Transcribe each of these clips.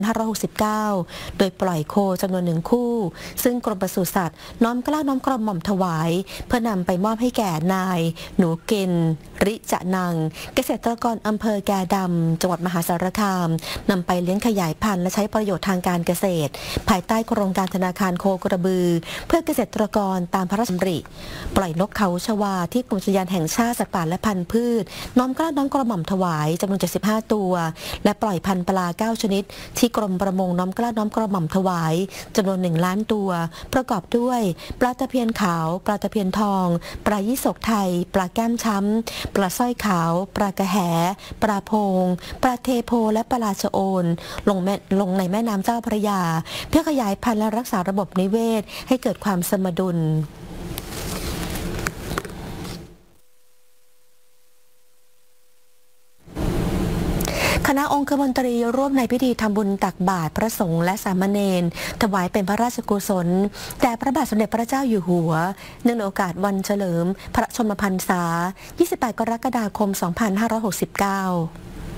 2569 โดยปล่อยโคจำนวน1 คู่ซึ่งกรมปศุสัตว์น้อมเกล้าน้อมกระหม่อมถวายเพื่อนำไปมอบให้แก่นายหนูเกณฑ์ริจะนังเกษตรกรอำเภอแกดำจังหวัดมหาสารคามนำไปเลี้ยงขยายพันธุ์และใช้ประโยชน์ทางการเกษตรภายใต้โครงการธนาคารโคกระบือเพื่อเกษตรกรตามพระราชดำริปล่อยนกเขาชวาที่กรมอุทยานแห่งชาติสัตว์ป่าและพันธุ์พืชน้อมเกล้าน้อมกระหม่อมถวายจำนวน75 ตัวและปล่อยพันธุ์ปลา9 ชนิดที่กรมประมงน้อมเกล้าน้อมกระหม่อมถวายจำนวน1 ล้านตัวประกอบด้วยปลาตะเพียนขาวปลาตะเพียนทองปลายี่สกไทยปลาแก้มช้ำปลาสร้อยขาวปลากระแหปลาโพงปลาเทโพและปลาชะโอนลงในแม่น้ำเจ้าพระยาเพื่อขยายพันธุ์และรักษาระบบนิเวศให้เกิดความสมดุลคณะองคมนตรีร่วมในพิธีทำบุญตักบาตรพระสงฆ์และสามเณรถวายเป็นพระราชกุศลแด่พระบาทสมเด็จพระเจ้าอยู่หัวเนื่องในโอกาสวันเฉลิมพระชนมพรรษา 28 กรกฎาคม 2569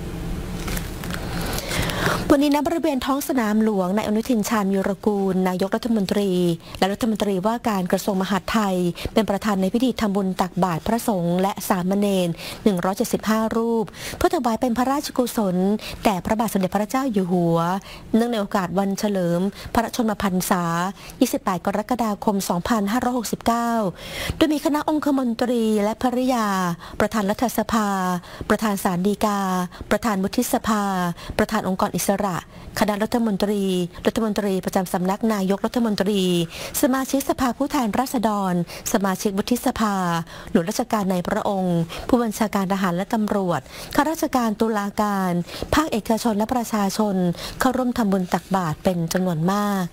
วันนี้ณบริเวณท้องสนามหลวงนายอนุทินชาญวีรกูลนายกรัฐมนตรีและรัฐมนตรีว่าการกระทรวงมหาดไทยเป็นประธานในพิธีทำบุญตักบาตรพระสงฆ์และสามเณร175 รูปเพื่อถวายเป็นพระราชกุศลแด่พระบาทสมเด็จพระเจ้าอยู่หัวเนื่องในโอกาสวันเฉลิมพระชนมพรรษา 28 กรกฎาคม 2569 โดยมีคณะองคมนตรีและภริยาประธานรัฐสภาประธานศาลฎีกาประธานวุฒิสภาประธานองค์กรอิสระคณะรัฐมนตรีประจำสำนักนายกรัฐมนตรีสมาชิกสภาผู้แทนราษฎรสมาชิกวุฒิสภาหน่วยราชการในพระองค์ผู้บัญชาการทหารและตำรวจข้าราชการตุลาการภาคเอกชนและประชาชนเข้าร่วมทำบุญตักบาตรเป็นจำนวนมาก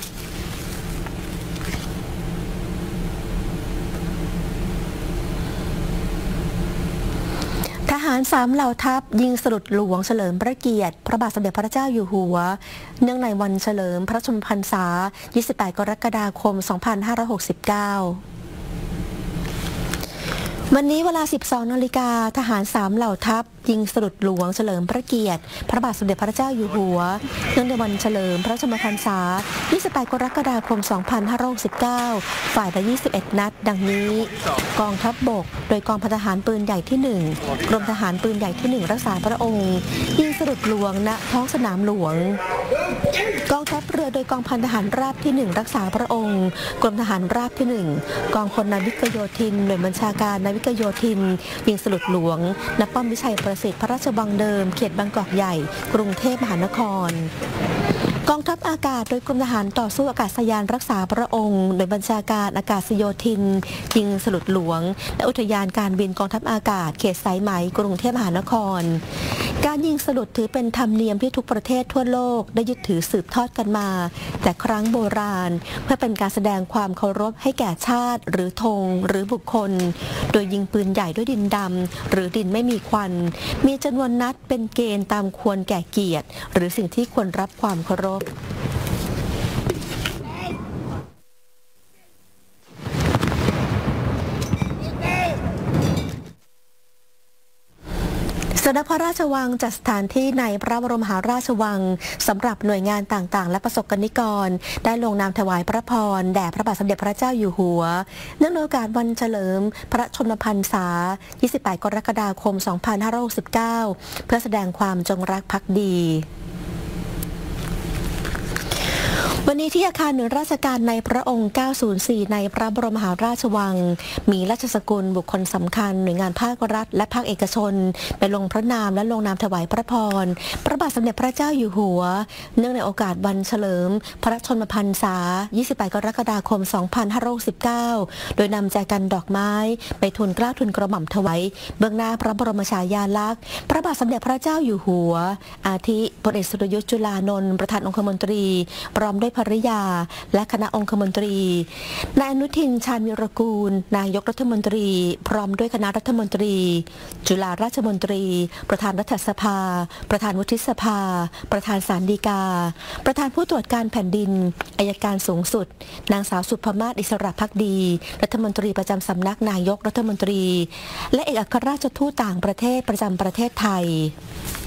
ทหาร3 เหล่าทัพยิงสลุดหลวงเฉลิมพระเกียรติพระบาทสมเด็จพระเจ้าอยู่หัวเนื่องในวันเฉลิมพระชนมพรรษา 28 กรกฎาคม 2569 วันนี้เวลา 12 นาฬิกาทหาร3 เหล่าทัพยิงสลุดหลวงเฉลิมพระเกียรติพระบาทสมเด็จพระเจ้าอยู่หัวเนื่องในวันเฉลิมพระชนมพรรษา 28 กรกฎาคม 2569 ฝ่ายละ 21 นัดดังนี้กองทัพบกโดยกองพันทหารปืนใหญ่ที่ 1 กรมทหารปืนใหญ่ที่ 1 รักษาพระองค์ยิงสลุดหลวงณท้องสนามหลวงกองทัพเรือโดยกองพันทหารราบที่ 1 รักษาพระองค์กรมทหารราบที่ 1 กองพลนาวิกโยธินหน่วยบัญชาการนาวิกโยธินยิงสลุดหลวงณป้อมวิชัยประสิทธิ์พระราชวังเดิมเขตบางกอกใหญ่กรุงเทพมหานครกองทัพอากาศโดยกรมทหารต่อสู้อากาศยานรักษาพระองค์โดยบัญชาการอากาศโยธินยิงสลุดหลวงและอุทยานการบินกองทัพอากาศเขตสายไหมกรุงเทพมหานครการยิงสลุดถือเป็นธรรมเนียมที่ทุกประเทศทั่วโลกได้ยึดถือสืบทอดกันมาแต่ครั้งโบราณเพื่อเป็นการแสดงความเคารพให้แก่ชาติหรือธงหรือบุคคลโดยยิงปืนใหญ่ด้วยดินดำหรือดินไม่มีควันมีจำนวนนัดเป็นเกณฑ์ตามควรแก่เกียรติหรือสิ่งที่ควรรับความเคารพสำนักพระราชวังจัดสถานที่ในพระบรมมหาราชวังสำหรับหน่วยงานต่างๆและประสบกนิกรได้ลงนามถวายพระพรแด่พระบาทสมเด็จพระเจ้าอยู่หัวเนื่องในโอกาสวันเฉลิมพระชนมพรรษา 28 กรกฎาคม 2569 เพื่อแสดงความจงรักภักดีวันนี้ที่อาคารหน่วยราชการในพระองค์ 904 ในพระบรมมหาราชวังมีราชสกุลบุคคลสำคัญหน่วยงานภาครัฐและภาคเอกชนไปลงพระนามและลงนามถวายพระพรพระบาทสมเด็จพระเจ้าอยู่หัวเนื่องในโอกาสวันเฉลิมพระชนมพรรษา 28 กรกฎาคม 2569 โดยนำแจกันดอกไม้ไปทูลเกล้าทูลกระหม่อมถวายเบื้องหน้าพระบรมฉายาลักษณ์พระบาทสมเด็จพระเจ้าอยู่หัวอาทิพลเอกสุรยุทธจุลานนท์ประธานองคมนตรีพร้อมด้วยภริยาและคณะองคมนตรีนายอนุทินชาญวีรกูลนายกรัฐมนตรีพร้อมด้วยคณะรัฐมนตรีจุฬาราชมนตรีประธานรัฐสภาประธานวุฒิสภาประธานศาลฎีกาประธานผู้ตรวจการแผ่นดินอัยการสูงสุดนางสาวสุภมาศอิสระภักดีรัฐมนตรีประจำสำนักนายกรัฐมนตรีและเอกอัครราชทูตต่างประเทศประจำประเทศไทย